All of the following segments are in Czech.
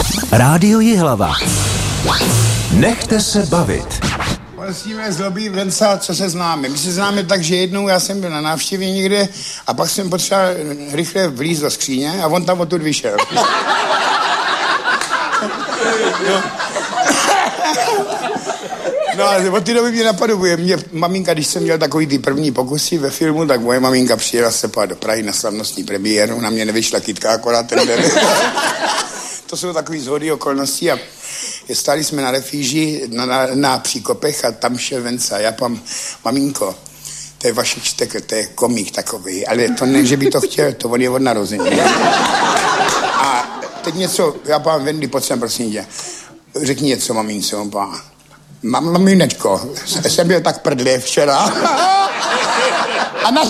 Rádio Jihlava. Nechte se bavit. Musíme zlobí Venca, co se známe. My se známe tak, že jednou já jsem byl na návštěvě někde a pak jsem potřeboval rychle vlízt do skříně a on tam odtud vyšel. No a od té doby mě napaduje. Mě maminka, když jsem měl takový ty první pokusy ve filmu, tak moje maminka přijela se do Prahy na slavnostní premiéru, na mě nevyšla kytka akorát ten den. To jsou takový shody okolností a stáli jsme na refíži na Příkopech a tam šel Venca. Já pám, maminko, to je Vašek Štekl, to je komik takový, ale to ne, že by to chtěl, to on je od narození. A teď něco, já pám, Vendy, pojď sem, prosím tě. Řekni něco, mamince, on pán. Maminečko, jsem byl tak prdlý včera. A na...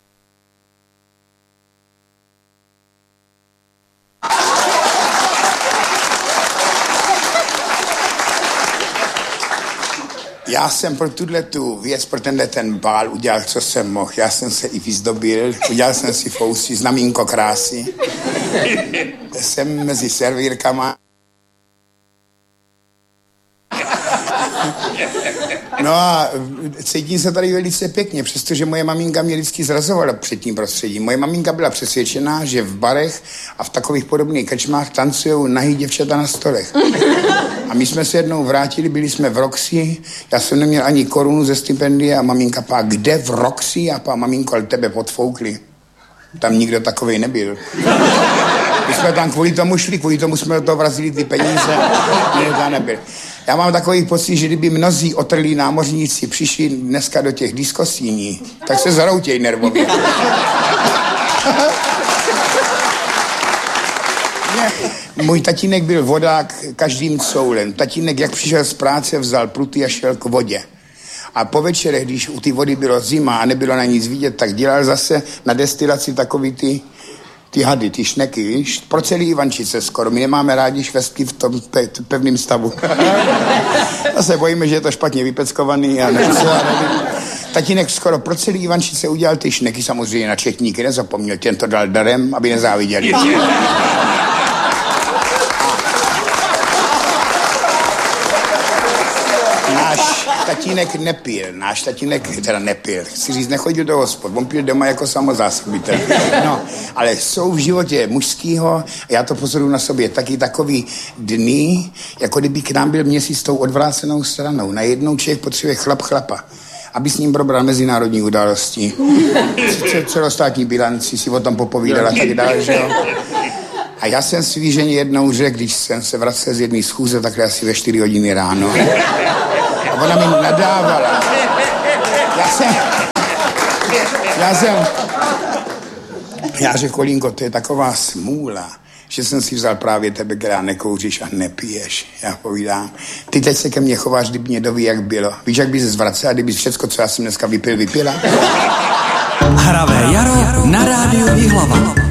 Já jsem pro tu věc, pro ten bál udělal, co jsem mohl. Já jsem se i vyzdobil, udělal jsem si fousy, znamínko krásy. Jsem mezi servírkama. No a cítím se tady velice pěkně, přestože moje maminka mě vždycky zrazovala před tím prostředím. Moje maminka byla přesvědčená, že v barech a v takových podobných krčmách tancujou nahý děvčata na stolech. A my jsme se jednou vrátili, byli jsme v Roxy, já jsem neměl ani korunu ze stipendia a maminka pá, kde v Roxy? A pá, maminko, ale tebe podfoukli. Tam nikdo takovej nebyl. My jsme tam kvůli tomu šli, kvůli tomu jsme do toho vrazili ty peníze. Ne, to nebyl. Já mám takový pocit, že kdyby mnozí otrlí námořníci přišli dneska do těch diskosíní, tak se zaroutěj nervově. Můj tatínek byl vodák každým coulem. Tatínek, jak přišel z práce, vzal pruty a šel k vodě. A po večerech, když u té vody bylo zima a nebylo na nic vidět, tak dělal zase na destilaci takový ty hady, ty šneky, víš? Pro celý Ivančice skoro. My nemáme rádi švestky v tom pevném stavu. Zase bojíme, že je to špatně vypeckovaný a nevím. Tatínek skoro pro celý Ivančice udělal ty šneky, samozřejmě na četníky nezapomněl. Těm to dal darem, aby nezáviděli. Náš tatínek teda nepil. Chci říct, nechodil do hospod, on pil doma jako samozásobitel. No, ale jsou v životě mužskýho, já to pozoruju na sobě, taky takový dny, jako kdyby k nám byl měsíc s tou odvrácenou stranou. Najednou člověk potřebuje chlapa, aby s ním probral mezinárodní události. Celostátní bilanci, si o tom popovídala tak dále, že jo? A já jsem svý ženě jednou řekl, když jsem se vracel z jedné schůze, takhle asi ve 4 hodiny ráno. A ona mi nadávala. Já řekl, Kolínko, to je taková smůla, že jsem si vzal právě tebe, která nekouříš a nepiješ. Já povídám, ty teď se ke mně chováš, kdyby mě doví, jak bylo. Víš, jak bys se zvracel, kdyby všecko, co já jsem dneska vypila? Hravé jaro na rádiu Jihlava.